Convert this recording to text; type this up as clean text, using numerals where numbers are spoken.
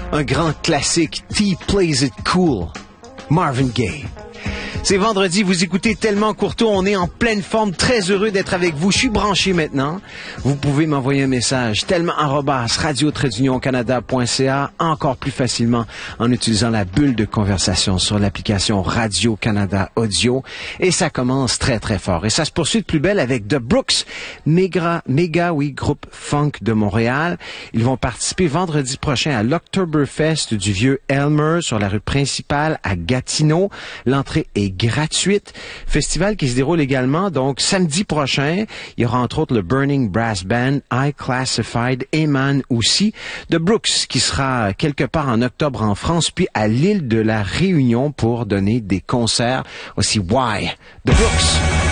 un grand classique, T Plays It Cool, Marvin Gaye. C'est vendredi, vous écoutez Tellement Courteau, on est en pleine forme, très heureux d'être avec vous. Je suis branché maintenant. Vous pouvez m'envoyer un message tellement@radio-canada.ca, encore plus facilement en utilisant la bulle de conversation sur l'application Radio-Canada Audio. Et ça commence très très fort. Et ça se poursuit de plus belle avec The Brooks, méga, groupe funk de Montréal. Ils vont participer vendredi prochain à l'Oktoberfest du Vieux Elmer sur la rue principale à Gatineau. L'entrée est gratuite. Festival qui se déroule également, donc, samedi prochain. Il y aura entre autres le Burning Brass Band, I Classified, Eman aussi. The Brooks qui sera quelque part en octobre en France, puis à l'île de la Réunion pour donner des concerts. Aussi, Why? The Brooks.